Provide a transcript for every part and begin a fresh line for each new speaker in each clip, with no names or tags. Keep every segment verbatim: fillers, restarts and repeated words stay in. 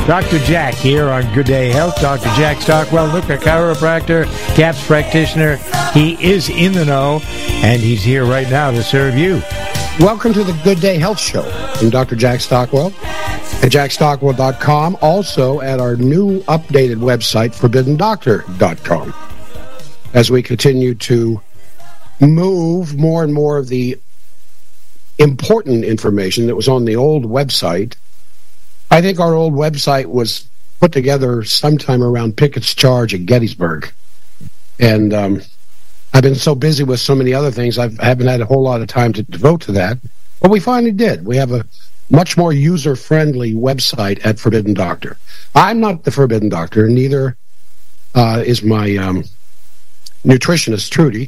Doctor Jack here on Good Day Health. Doctor Jack Stockwell, look, a chiropractor, CAPS practitioner. He is in the know, and he's here right now to serve you.
Welcome to the Good Day Health Show. I'm Doctor Jack Stockwell at jack stockwell dot com, also at our new updated website, forbidden doctor dot com. As we continue to move more and more of the important information that was on the old website. I think our old website was put together sometime around Pickett's Charge at Gettysburg. And um, I've been so busy with so many other things, I haven't had a whole lot of time to devote to that. But we finally did. We have a much more user-friendly website at Forbidden Doctor. I'm not the Forbidden Doctor, neither uh, is my um, nutritionist, Trudy.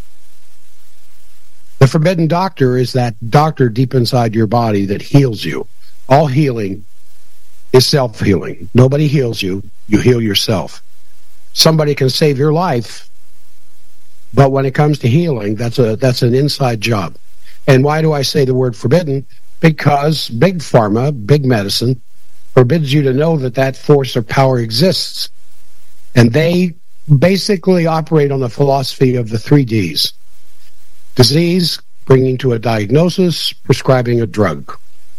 The Forbidden Doctor is that doctor deep inside your body that heals you. All healing is self-healing. Nobody heals you. You heal yourself. Somebody can save your life, but when it comes to healing, that's a that's an inside job. And why do I say the word forbidden? Because big pharma, big medicine, forbids you to know that that force or power exists. And they basically operate on the philosophy of the three Ds. Disease, bringing to a diagnosis, prescribing a drug.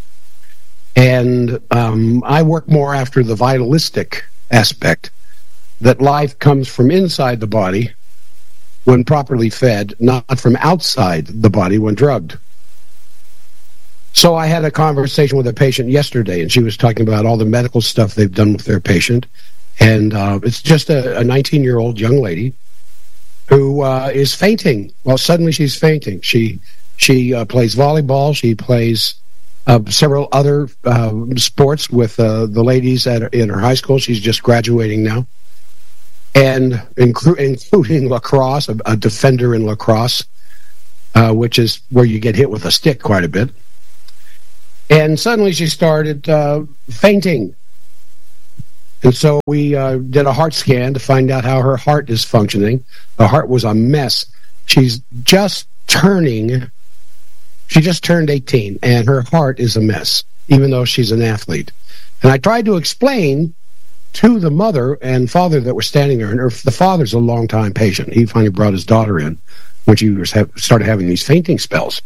And um, I work more after the vitalistic aspect, that life comes from inside the body when properly fed, not from outside the body when drugged. So I had a conversation with a patient yesterday, and she was talking about all the medical stuff they've done with their patient. And uh, it's just a nineteen-year-old young lady who uh, is fainting. Well, suddenly she's fainting. She, she uh, plays volleyball. She plays Uh, several other uh, sports with uh, the ladies at in her high school. She's just graduating now. And inclu- including lacrosse, a, a defender in lacrosse, uh, which is where you get hit with a stick quite a bit. And suddenly she started uh, fainting. And so we uh, did a heart scan to find out how her heart is functioning. The heart was a mess. She's just turning... She just turned eighteen, and her heart is a mess, even though she's an athlete. And I tried to explain to the mother and father that were standing there, and her, the father's a long-time patient. He finally brought his daughter in when she was ha- started having these fainting spells.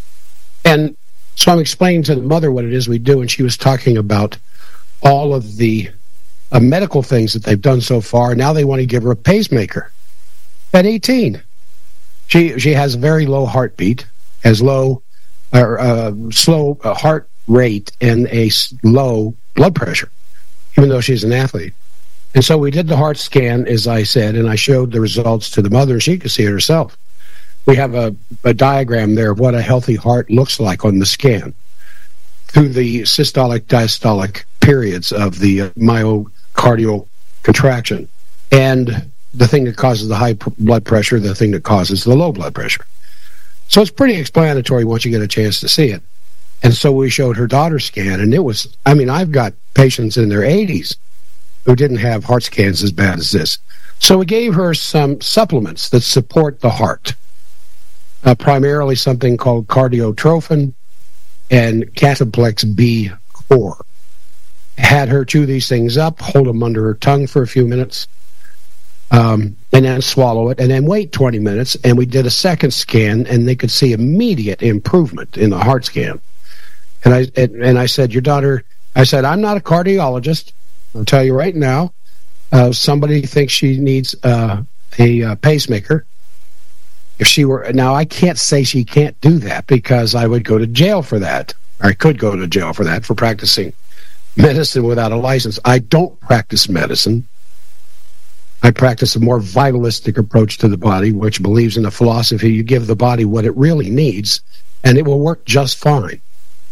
And so I'm explaining to the mother what it is we do, and she was talking about all of the uh, medical things that they've done so far. Now they want to give her a pacemaker at eighteen. She, she has a very low heartbeat, has low... or uh, slow uh, heart rate and a low blood pressure, even though she's an athlete. And so we did the heart scan, as I said, and I showed the results to the mother, and she could see it herself. We have a, a diagram there of what a healthy heart looks like on the scan through the systolic, diastolic periods of the uh, myocardial contraction, and the thing that causes the high pr- blood pressure, the thing that causes the low blood pressure. So it's pretty explanatory once you get a chance to see it. And so we showed her daughter's scan, and it was, I mean, I've got patients in their eighties who didn't have heart scans as bad as this. So we gave her some supplements that support the heart, uh, primarily something called Cardiotrophin and Cataplex B Core. Had her chew these things up, hold them under her tongue for a few minutes, Um, and then swallow it, and then wait twenty minutes, and we did a second scan, and they could see immediate improvement in the heart scan. And I and, and I said, your daughter, I said, I'm not a cardiologist. I'll tell you right now, uh, somebody thinks she needs uh, a uh, pacemaker. If she were, now I can't say she can't do that, because I would go to jail for that, or I could go to jail for that, for practicing medicine without a license. I don't practice medicine. I practice a more vitalistic approach to the body, which believes in the philosophy you give the body what it really needs, and it will work just fine.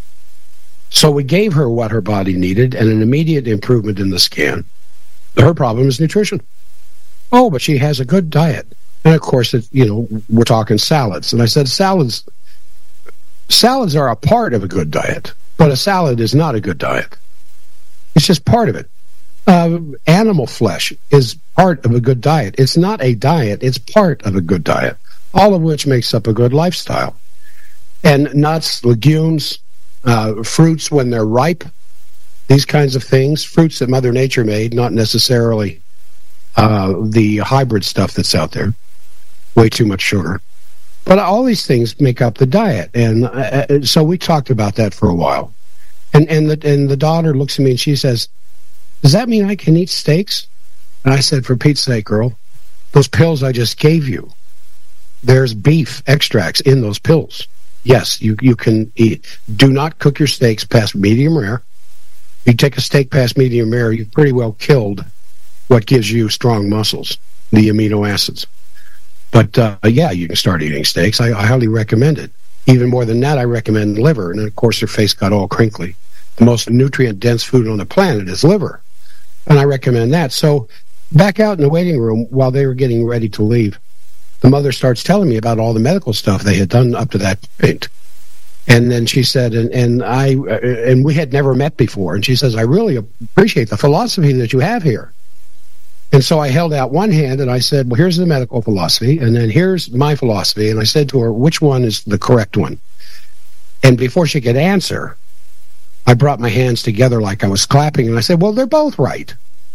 So we gave her what her body needed, and an immediate improvement in the scan. Her problem is nutrition. Oh, but she has a good diet. And of course, it, you know, we're talking salads. And I said, salads, salads are a part of a good diet, but a salad is not a good diet. It's just part of it. Uh, animal flesh is part of a good diet. It's not a diet, it's part of a good diet, all of which makes up a good lifestyle. And nuts, legumes, uh, fruits when they're ripe, these kinds of things, fruits that Mother Nature made, not necessarily uh, the hybrid stuff that's out there. Way too much sugar. But all these things make up the diet. And uh, so we talked about that for a while. And and the, and the daughter looks at me and she says, does that mean I can eat steaks? And I said, for Pete's sake, girl, those pills I just gave you, there's beef extracts in those pills. Yes, you, you can eat. Do not cook your steaks past medium rare. If you take a steak past medium rare, you've pretty well killed what gives you strong muscles, the amino acids. But, uh, yeah, you can start eating steaks. I, I highly recommend it. Even more than that, I recommend liver. And, of course, her face got all crinkly. The most nutrient-dense food on the planet is liver. And I recommend that. So back out in the waiting room while they were getting ready to leave, the mother starts telling me about all the medical stuff they had done up to that point. And then she said, and, and I, and we had never met before. And she says, I really appreciate the philosophy that you have here. And so I held out one hand and I said, well, here's the medical philosophy. And then here's my philosophy. And I said to her, which one is the correct one? And before she could answer, I brought my hands together like I was clapping. And I said, well, they're both right.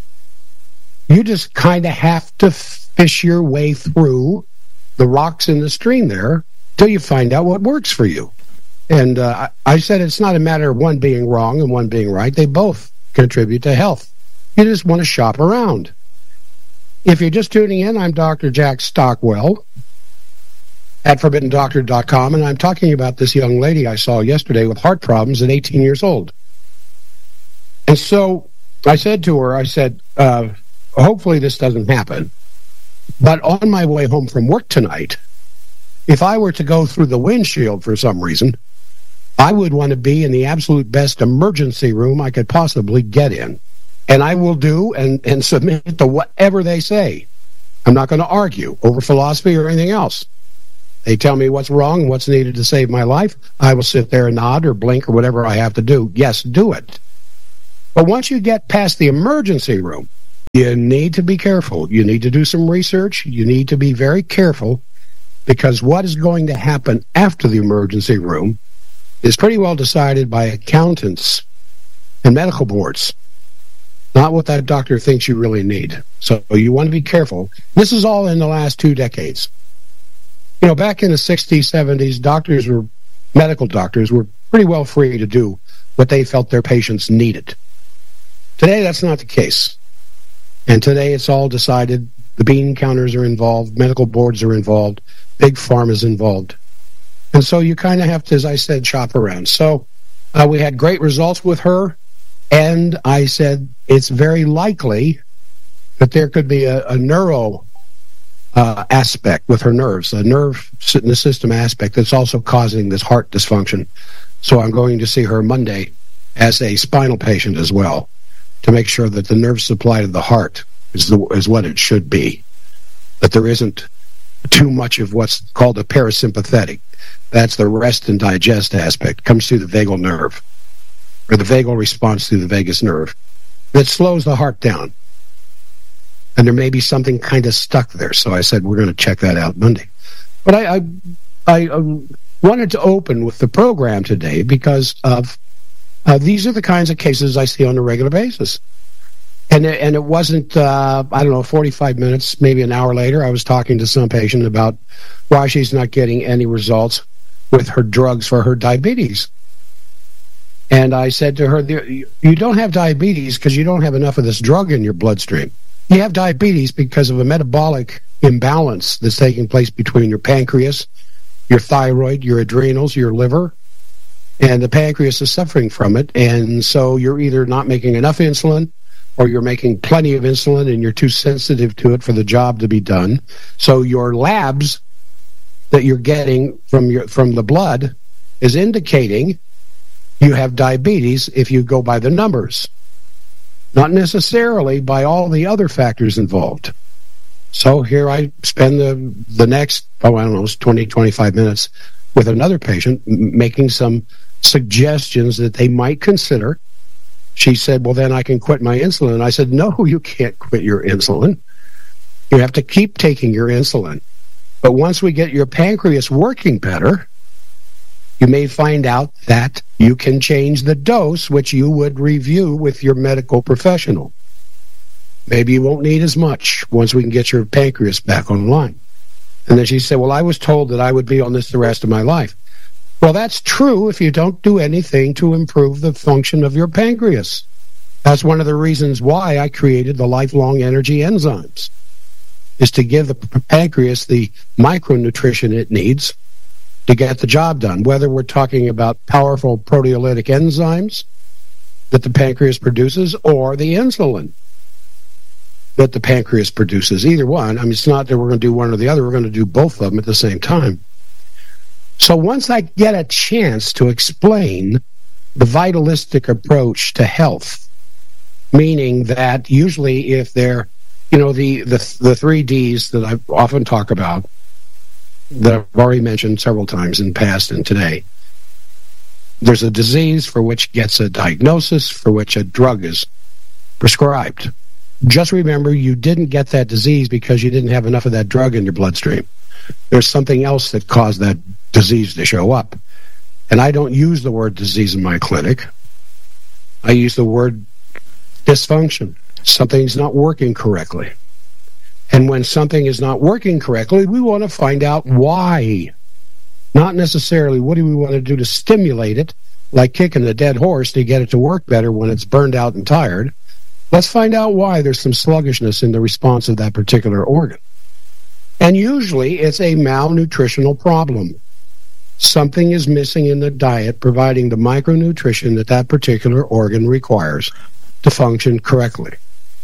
You just kind of have to fish your way through the rocks in the stream there till you find out what works for you. And uh, I said it's not a matter of one being wrong and one being right. They both contribute to health. You just want to shop around. If you're just tuning in, I'm Doctor Jack Stockwell at forbidden doctor dot com, and I'm talking about this young lady I saw yesterday with heart problems at eighteen years old. And so I said to her, I said, uh, hopefully this doesn't happen. But on my way home from work tonight, if I were to go through the windshield for some reason, I would want to be in the absolute best emergency room I could possibly get in. And I will do and, and submit to whatever they say. I'm not going to argue over philosophy or anything else. They tell me what's wrong and what's needed to save my life. I will sit there and nod or blink or whatever I have to do. Yes, do it. But once you get past the emergency room, you need to be careful. You need to do some research. You need to be very careful, because what is going to happen after the emergency room is pretty well decided by accountants and medical boards, not what that doctor thinks you really need. So you want to be careful. This is all in the last two decades. You know, back in the sixties, seventies, doctors were, medical doctors were pretty well free to do what they felt their patients needed. Today, that's not the case. And today it's all decided. The bean counters are involved, medical boards are involved, big pharma's involved. And so you kind of have to, as I said, shop around. So uh, we had great results with her, and I said it's very likely that there could be a, a neuro uh, aspect with her nerves, a nerve in the system aspect that's also causing this heart dysfunction. So I'm going to see her Monday as a spinal patient as well, to make sure that the nerve supply to the heart is, the, is what it should be, that there isn't too much of what's called a parasympathetic. That's the rest and digest aspect. It comes through the vagal nerve, or the vagal response through the vagus nerve, that slows the heart down. And there may be something kind of stuck there. So I said, we're going to check that out Monday. But I, I, I um, wanted to open with the program today because of Uh, these are the kinds of cases I see on a regular basis. And it, and it wasn't, uh, I don't know, forty-five minutes, maybe an hour later, I was talking to some patient about why she's not getting any results with her drugs for her diabetes. And I said to her, you don't have diabetes because you don't have enough of this drug in your bloodstream. You have diabetes because of a metabolic imbalance that's taking place between your pancreas, your thyroid, your adrenals, your liver, and the pancreas is suffering from it. And so you're either not making enough insulin, or you're making plenty of insulin and you're too sensitive to it for the job to be done. So your labs that you're getting from your from the blood is indicating you have diabetes if you go by the numbers, not necessarily by all the other factors involved. So here I spend the the next, oh, I don't know, twenty, twenty-five minutes with another patient, making some suggestions that they might consider. She said, well, then I can quit my insulin. I said, no, you can't quit your insulin. You have to keep taking your insulin. But once we get your pancreas working better, You may find out that you can change the dose, which you would review with your medical professional. Maybe you won't need as much once we can get your pancreas back online. And then she said, well, I was told that I would be on this the rest of my life. Well, that's true if you don't do anything to improve the function of your pancreas. That's one of the reasons why I created the lifelong energy enzymes, is to give the pancreas the micronutrition it needs to get the job done, whether we're talking about powerful proteolytic enzymes that the pancreas produces or the insulin that the pancreas produces. Either one. I mean, it's not that we're going to do one or the other. We're going to do both of them at the same time. So once I get a chance to explain the vitalistic approach to health, meaning that usually if they're, you know, the, the, the three Ds that I often talk about, that I've already mentioned several times in the past and today. There's a disease for which gets a diagnosis, for which a drug is prescribed. Just remember, you didn't get that disease because you didn't have enough of that drug in your bloodstream. There's something else that caused that disease to show up. And I don't use the word disease in my clinic. I use the word dysfunction. Something's not working correctly. And when something is not working correctly, we want to find out why. Not necessarily what do we want to do to stimulate it, like kicking a dead horse to get it to work better when it's burned out and tired. Let's find out why there's some sluggishness in the response of that particular organ. And usually it's a malnutritional problem. Something is missing in the diet, providing the micronutrition that that particular organ requires to function correctly.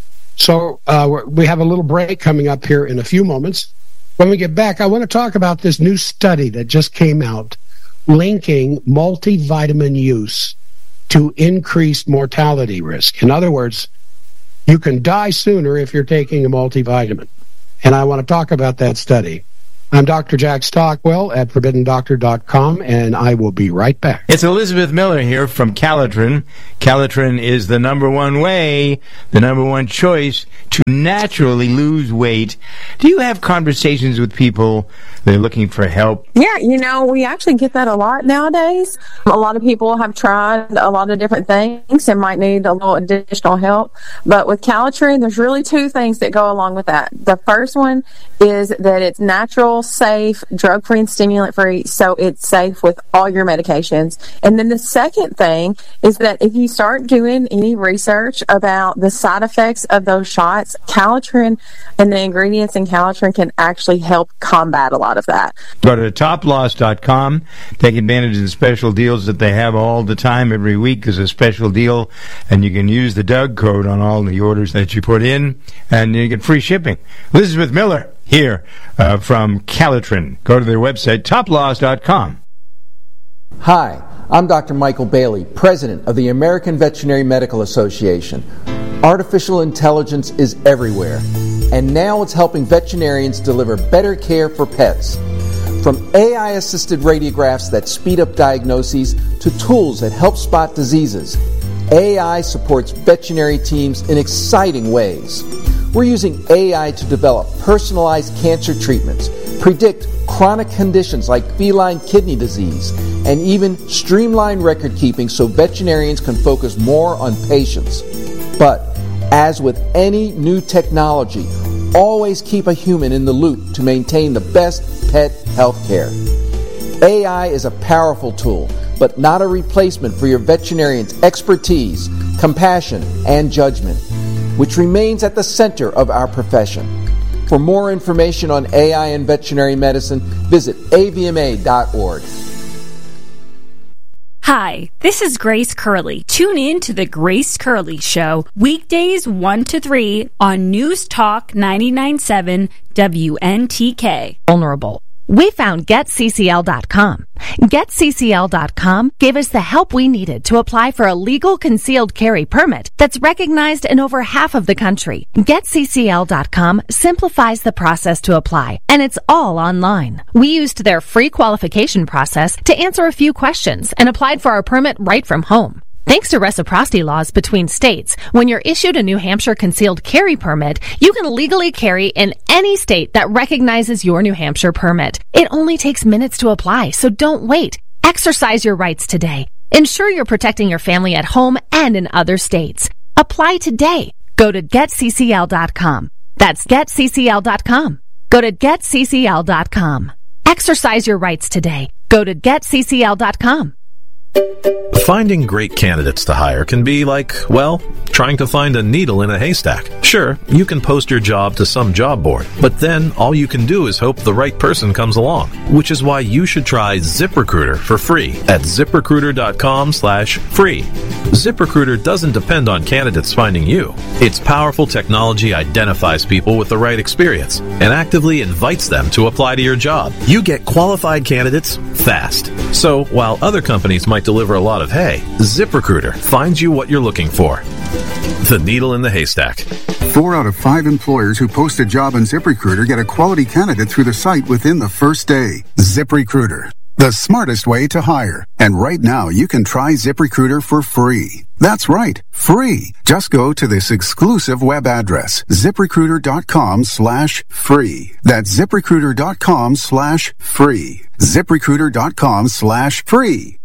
So uh, we have a little break coming up here in a few moments. When we get back, I want to talk about this new study that just came out linking multivitamin use to increased mortality risk. In other words, you can die sooner if you're taking a multivitamin. And I want to talk about that study. I'm Doctor Jack Stockwell at forbidden doctor dot com, and I will be right back.
It's Elizabeth Miller here from Calitrin. Calitrin is the number one way, the number one choice to naturally lose weight. Do you have conversations with people that are looking for help?
Yeah, you know, we actually get that a lot nowadays. A lot of people have tried a lot of different things and might need a little additional help. But with Calitrin, there's really two things that go along with that. The first one is that it's natural, safe, drug-free, and stimulant-free, so it's safe with all your medications. And then the second thing is that if you start doing any research about the side effects of those shots, Calitrin and the ingredients in Calitrin can actually help combat a lot of that.
Go to top loss dot com. Take advantage of the special deals that they have all the time. Every week is a special deal, and you can use the Doug code on all the orders that you put in, and you get free shipping. Elizabeth Miller here uh, from Calitrin. Go to their website, top loss dot com.
Hi, I'm Doctor Michael Bailey, President of the American Veterinary Medical Association. Artificial intelligence is everywhere, and now it's helping veterinarians deliver better care for pets. From A I-assisted radiographs that speed up diagnoses to tools that help spot diseases, A I supports veterinary teams in exciting ways. We're using A I to develop personalized cancer treatments, predict chronic conditions like feline kidney disease, and even streamline record keeping so veterinarians can focus more on patients. But as with any new technology, always keep a human in the loop to maintain the best pet health care. A I is a powerful tool, but not a replacement for your veterinarian's expertise, compassion, and judgment, which remains at the center of our profession. For more information on A I and veterinary medicine, visit A V M A dot org.
Hi, this is Grace Curley. Tune in to The Grace Curley Show, weekdays one to three on News Talk ninety-nine point seven W N T K.
Vulnerable. We found Get C C L dot com. Get C C L dot com gave us the help we needed to apply for a legal concealed carry permit that's recognized in over half of the country. Get C C L dot com simplifies the process to apply, and it's all online. We used their free qualification process to answer a few questions and applied for our permit right from home. Thanks to reciprocity laws between states, when you're issued a New Hampshire concealed carry permit, you can legally carry in any state that recognizes your New Hampshire permit. It only takes minutes to apply, so don't wait. Exercise your rights today. Ensure you're protecting your family at home and in other states. Apply today. Go to get c c l dot com. That's get c c l dot com. Go to get c c l dot com. Exercise your rights today. Go to get c c l dot com.
Finding great candidates to hire can be like, well, trying to find a needle in a haystack. Sure, you can post your job to some job board, but then all you can do is hope the right person comes along, which is why you should try ZipRecruiter for free at ZipRecruiter.com slash free. ZipRecruiter doesn't depend on candidates finding you. Its powerful technology identifies people with the right experience and actively invites them to apply to your job. You get qualified candidates fast. So while other companies might deliver a lot of hay, ZipRecruiter finds you what you're looking for. The needle in the haystack.
Four out of five employers who post a job on ZipRecruiter get a quality candidate through the site within the first day. ZipRecruiter, the smartest way to hire. And right now, you can try ZipRecruiter for free. That's right, free. Just go to this exclusive web address, ZipRecruiter.com slash free. That's ZipRecruiter.com slash free. ZipRecruiter.com slash free.